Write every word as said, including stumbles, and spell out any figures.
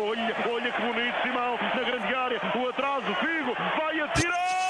Olha, olha que bonito, Simão, na grande área, o atraso, Figo, vai atirar!